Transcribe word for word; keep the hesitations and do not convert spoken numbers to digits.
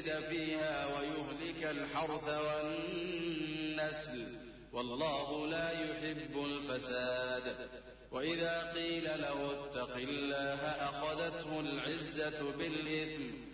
يفسد فيها ويهلك الحرث والنسل، والله لا يحب الفساد. وإذا قيل له اتق الله أخذته العزة بالإثم